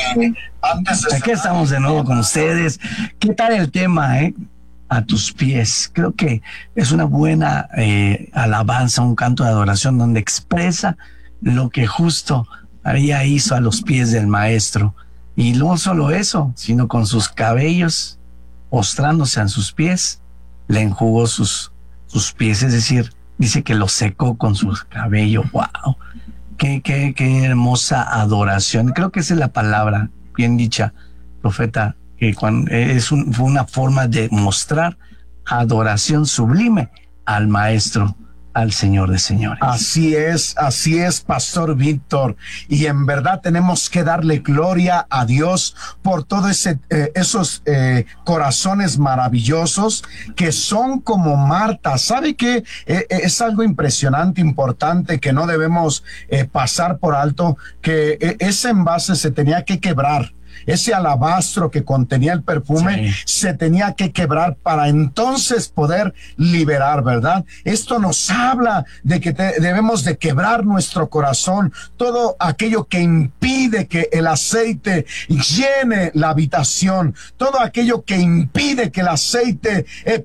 Aquí estamos de nuevo con ustedes. ¿Qué tal el tema, A tus pies? Creo que es una buena alabanza, un canto de adoración donde expresa lo que justo María hizo a los pies del Maestro. Y no solo eso, sino con sus cabellos, postrándose a sus pies, le enjugó sus pies, es decir, dice que los secó con su cabello. ¡Wow! Qué hermosa adoración. Creo que esa es la palabra bien dicha, profeta, que fue una forma de mostrar adoración sublime al Maestro, al Señor de señores. Así es, Pastor Víctor. Y en verdad tenemos que darle gloria a Dios por todos esos corazones maravillosos que son como Marta. ¿Sabe qué? Es algo impresionante, importante, que no debemos pasar por alto, que ese envase se tenía que quebrar. Ese alabastro que contenía el perfume se tenía que quebrar para entonces poder liberar, ¿verdad? Esto nos habla de que debemos de quebrar nuestro corazón, todo aquello que impide que el aceite llene la habitación, todo aquello que impide que el aceite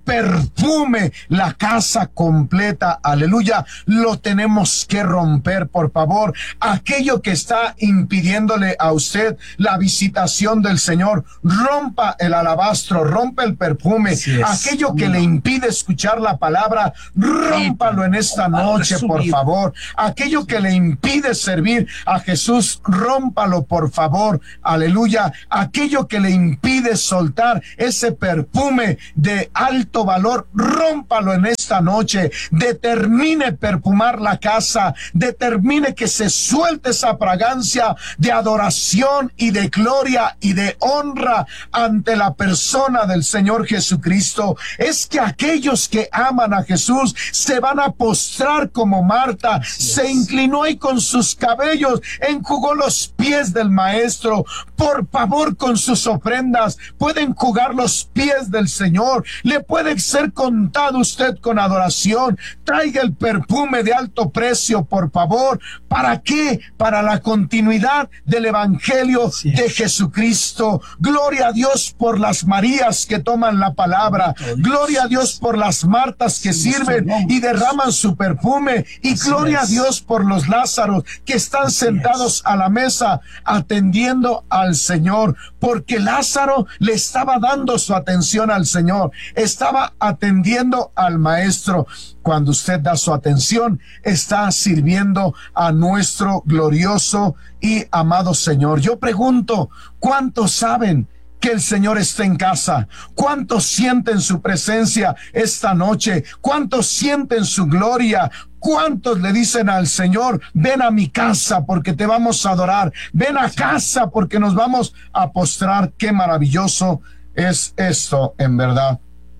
perfume la casa completa, aleluya, lo tenemos que romper, por favor. Aquello que está impidiéndole a usted la visitación del Señor, rompa el alabastro, rompa el perfume, aquello que le impide escuchar la palabra, rómpalo en esta noche, por favor. Aquello que le impide servir a Jesús, rómpalo, por favor, aleluya. Aquello que le impide soltar ese perfume de alto valor, rómpalo en esta noche. Determine perfumar la casa, determine que se suelte esa fragancia de adoración y de gloria y de honra ante la persona del Señor Jesucristo. Es que aquellos que aman a Jesús se van a postrar como Marta, se inclinó y con sus cabellos enjugó los pies del Maestro. Por favor, con sus ofrendas puede enjugar los pies del Señor, le puede ser contado usted con adoración. Traiga el perfume de alto precio, por favor. ¿Para qué? Para la continuidad del Evangelio de Jesucristo. Gloria a Dios por las Marías que toman la palabra. Gloria a Dios por las Martas que sirven y derraman su perfume. Y gloria a Dios por los Lázaros que están sentados a la mesa atendiendo al Señor. Porque Lázaro le estaba dando su atención al Señor. Estaba atendiendo al Maestro. Cuando usted da su atención, está sirviendo a nuestro glorioso y amado Señor. Yo pregunto, ¿cuántos saben que el Señor está en casa? ¿Cuántos sienten su presencia esta noche? ¿Cuántos sienten su gloria? ¿Cuántos le dicen al Señor, ven a mi casa porque te vamos a adorar? Ven a casa porque nos vamos a postrar. Qué maravilloso es esto, en verdad.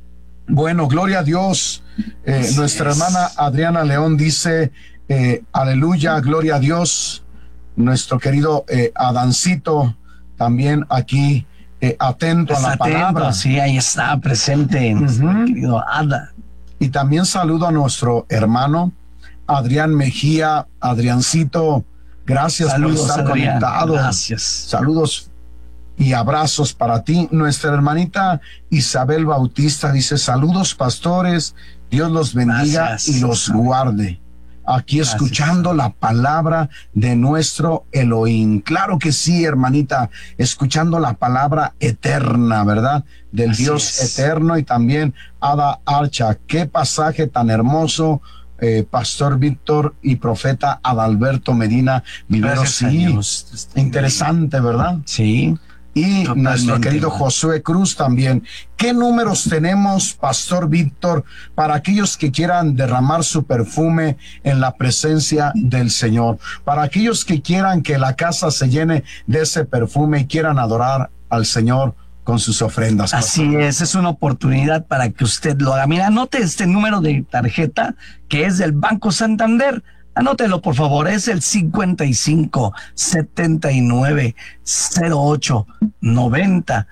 Bueno, gloria a Dios. Nuestra hermana Adriana León dice, aleluya, gloria a Dios. Nuestro querido Adancito también aquí atento a la palabra. Sí, ahí está presente, nuestro querido Ada. Y también saludo a nuestro hermano Adrián Mejía. Adriancito, gracias por estar conectado. Gracias. Saludos y abrazos para ti. Nuestra hermanita Isabel Bautista dice, saludos pastores, Dios los bendiga y los guarde. Aquí escuchando la palabra de nuestro Elohim. Claro que sí, hermanita, escuchando la palabra eterna, ¿verdad? Del Dios eterno. Y también Ada Archa, qué pasaje tan hermoso, Pastor Víctor y profeta Adalberto Medina Vivero. Sí, interesante, ¿verdad? Sí. Y nuestro querido Josué Cruz también. ¿Qué números tenemos, Pastor Víctor, para aquellos que quieran derramar su perfume en la presencia del Señor? Para aquellos que quieran que la casa se llene de ese perfume y quieran adorar al Señor con sus ofrendas. Así es una oportunidad para que usted lo haga. Mira, anote este número de tarjeta que es del Banco Santander. Anótelo, por favor, es el 55 79 08 90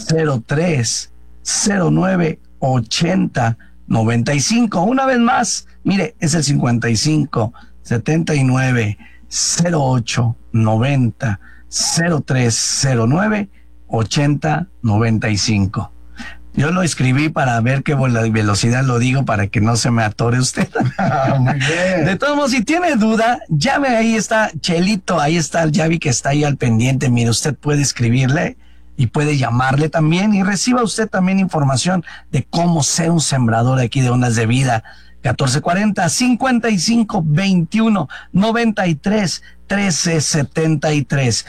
03 09 80 95. Una vez más, mire, es el 55 79 08 90 0309-8095. Yo lo escribí para ver qué velocidad lo digo para que no se me atore usted. Muy bien. De todos modos, si tiene duda, llame, ahí está Chelito, ahí está, ya vi que está ahí al pendiente. Mire, usted puede escribirle y puede llamarle también y reciba usted también información de cómo ser un sembrador aquí de Ondas de Vida. 1440-5521-93-1373.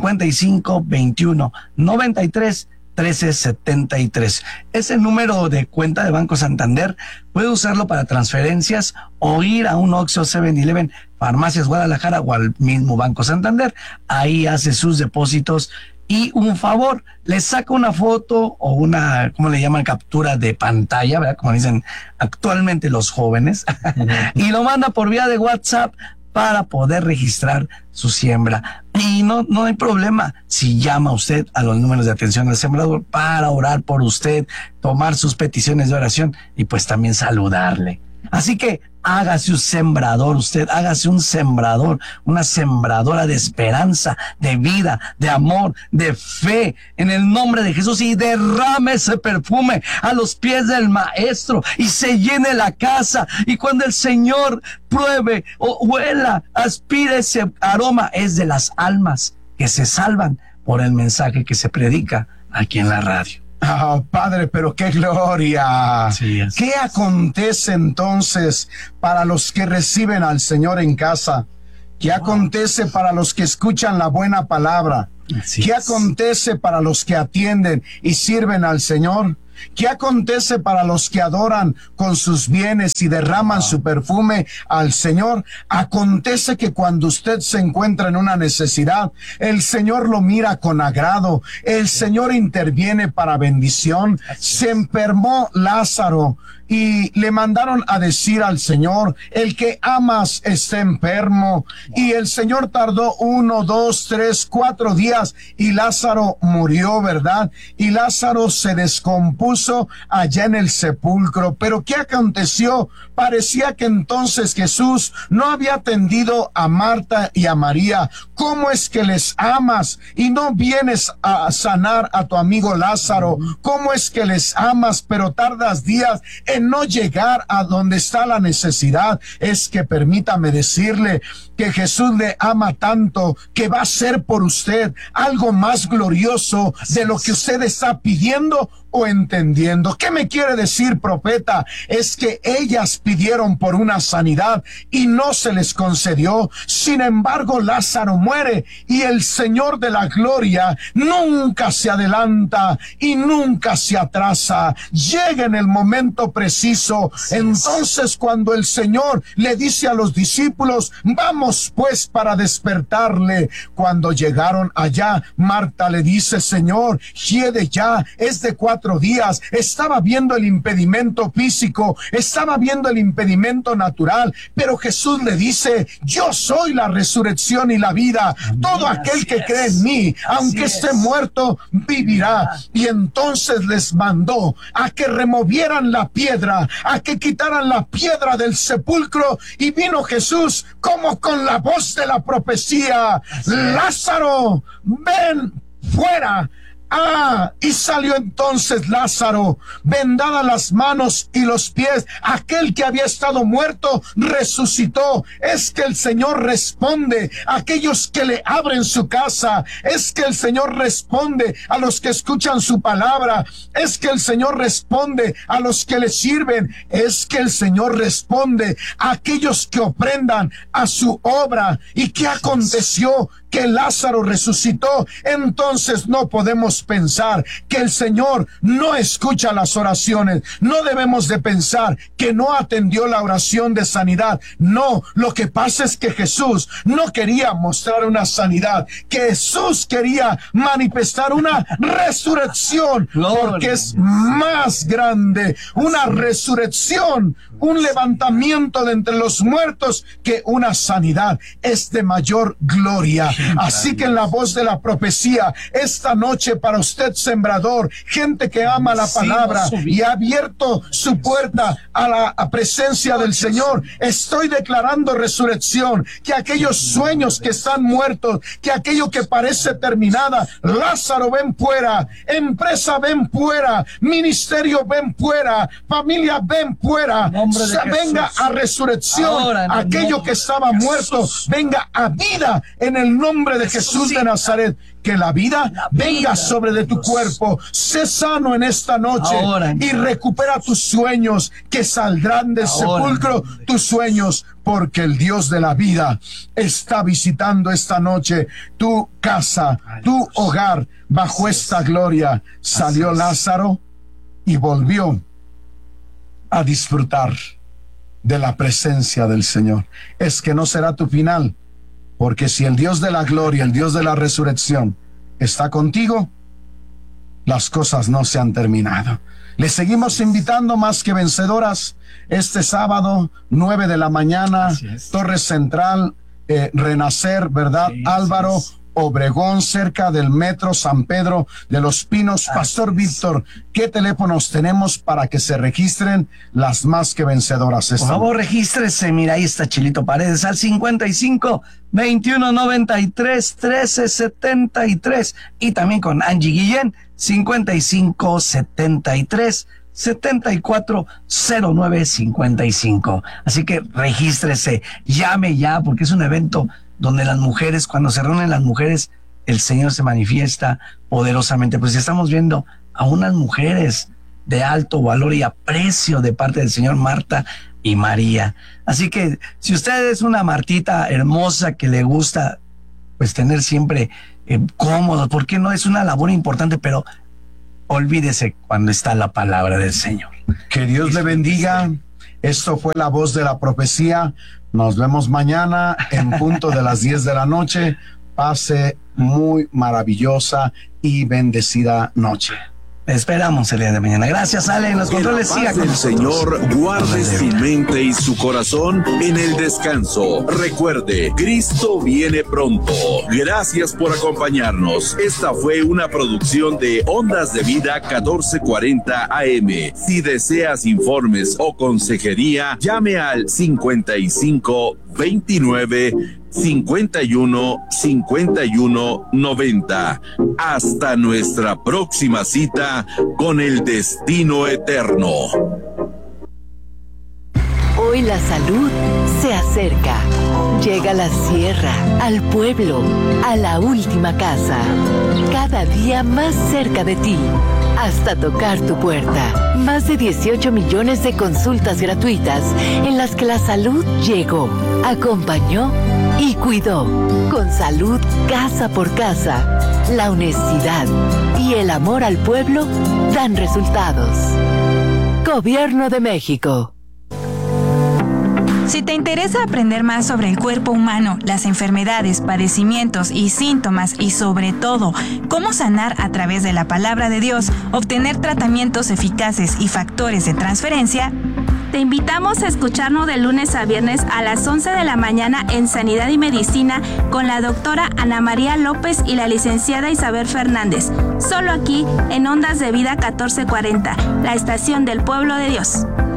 5521-93-1373. Es el número de cuenta de Banco Santander. Puede usarlo para transferencias o ir a un Oxxo, 7-Eleven, Farmacias Guadalajara o al mismo Banco Santander. Ahí hace sus depósitos. Y un favor, le saca una foto o una, ¿cómo le llaman? Captura de pantalla, ¿verdad? Como dicen actualmente los jóvenes. Y lo manda por vía de WhatsApp para poder registrar su siembra. Y no hay problema si llama usted a los números de atención al sembrador para orar por usted, tomar sus peticiones de oración y pues también saludarle. Así que hágase un sembrador, usted hágase un sembrador, una sembradora de esperanza, de vida, de amor, de fe, en el nombre de Jesús, y derrame ese perfume a los pies del Maestro y se llene la casa. Y cuando el Señor pruebe o huela, aspire ese aroma, es de las almas que se salvan por el mensaje que se predica aquí en la radio. Oh, Padre, pero qué gloria. Sí, ¿Qué acontece entonces para los que reciben al Señor en casa? ¿Qué acontece para los que escuchan la buena palabra? ¿Qué acontece para los que atienden y sirven al Señor? ¿Qué acontece para los que adoran con sus bienes y derraman su perfume al Señor? Acontece que cuando usted se encuentra en una necesidad, el Señor lo mira con agrado, el Señor interviene para bendición. Se enfermó Lázaro y le mandaron a decir al Señor: el que amas está enfermo. Y el Señor tardó 1, 2, 3, 4 días y Lázaro murió, ¿verdad? Y Lázaro se descompuso allá en el sepulcro. Pero ¿qué aconteció? Parecía que entonces Jesús no había atendido a Marta y a María. ¿Cómo es que les amas y no vienes a sanar a tu amigo Lázaro? ¿Cómo es que les amas pero tardas días en no llegar a donde está la necesidad? Es que permítame decirle que Jesús le ama tanto que va a hacer por usted algo más glorioso de lo que usted está pidiendo o entendiendo. ¿Qué me quiere decir, profeta? Es que ellas pidieron por una sanidad y no se les concedió. Sin embargo, Lázaro muere y el Señor de la gloria nunca se adelanta y nunca se atrasa. Llega en el momento preciso. Entonces, cuando el Señor le dice a los discípulos: vamos pues para despertarle. Cuando llegaron allá, Marta le dice: Señor, hiede ya, es de 4 días. Estaba viendo el impedimento físico, estaba viendo el impedimento natural, pero Jesús le dice: yo soy la resurrección y la vida. Todo aquel que cree en mí, aunque esté muerto, vivirá. Y entonces les mandó a que removieran la piedra, a que quitaran la piedra del sepulcro, y vino Jesús como con la voz de la profecía: Lázaro, ven fuera. Y salió entonces Lázaro, vendadas las manos y los pies. Aquel que había estado muerto resucitó. Es que el Señor responde a aquellos que le abren su casa. Es que el Señor responde a los que escuchan su palabra. Es que el Señor responde a los que le sirven. Es que el Señor responde a aquellos que ofrendan a su obra. ¿Y qué aconteció? Que Lázaro resucitó. Entonces no podemos pensar que el Señor no escucha las oraciones. No debemos de pensar que no atendió la oración de sanidad. No, lo que pasa es que Jesús no quería mostrar una sanidad, que Jesús quería manifestar una resurrección, porque es más grande una resurrección un levantamiento de entre los muertos que una sanidad. Es de mayor gloria. Así que en la voz de la profecía, esta noche para usted, sembrador, gente que ama la palabra y ha abierto su puerta a la presencia del Señor, estoy declarando resurrección, que aquellos sueños que están muertos, que aquello que parece terminada, Lázaro, ven fuera, empresa, ven fuera, ministerio, ven fuera, familia, ven fuera, venga a resurrección, aquello que estaba muerto, venga a vida en el nombre de Jesús de Nazaret. Que la vida venga sobre de tu cuerpo. Sé sano en esta noche y recupera tus sueños, que saldrán del sepulcro tus sueños, porque el Dios de la vida está visitando esta noche tu casa, tu hogar. Bajo esta gloria salió Lázaro y volvió a disfrutar de la presencia del Señor. Es que no será tu final. Porque si el Dios de la gloria, el Dios de la resurrección está contigo, las cosas no se han terminado. Les seguimos invitando, Más que Vencedoras, este sábado, 9 de la mañana, Torre Central, Renacer, ¿verdad? Sí, Álvaro Obregón, cerca del Metro San Pedro de los Pinos. Pastor Víctor, ¿qué teléfonos tenemos para que se registren las Más que Vencedoras? Por favor, regístrese. Mira, ahí está Chilito Paredes al 55 21 93 13 73, y también con Angie Guillén 55 73 74 09 55. Así que regístrese, llame ya, porque es un evento donde las mujeres, cuando se reúnen las mujeres, el Señor se manifiesta poderosamente. Pues estamos viendo a unas mujeres de alto valor y aprecio de parte del Señor, Marta y María. Así que si usted es una Martita hermosa que le gusta pues tener siempre cómodo, porque no es una labor importante, pero olvídese cuando está la palabra del Señor. Que Dios le bendiga. Esto fue la voz de la profecía. Nos vemos mañana en punto de las 10 de la noche. Pase muy maravillosa y bendecida noche. Esperamos el día de mañana. Gracias, Ale. En los controles siga con el Señor guarde su mente y su corazón en el descanso. Recuerde, Cristo viene pronto. Gracias por acompañarnos. Esta fue una producción de Ondas de Vida 1440 AM. Si deseas informes o consejería, llame al 55 29 51 51 90. Hasta nuestra próxima cita con el destino eterno. Hoy la salud se acerca. Llega a la sierra, al pueblo, a la última casa. Cada día más cerca de ti, hasta tocar tu puerta. Más de 18 millones de consultas gratuitas en las que la salud llegó, acompañó y cuidó. Con salud casa por casa, la honestidad y el amor al pueblo dan resultados. Gobierno de México. Si te interesa aprender más sobre el cuerpo humano, las enfermedades, padecimientos y síntomas, y sobre todo, cómo sanar a través de la palabra de Dios, obtener tratamientos eficaces y factores de transferencia, te invitamos a escucharnos de lunes a viernes a las 11 de la mañana en Sanidad y Medicina con la doctora Ana María López y la licenciada Isabel Fernández. Solo aquí en Ondas de Vida 1440, la estación del pueblo de Dios.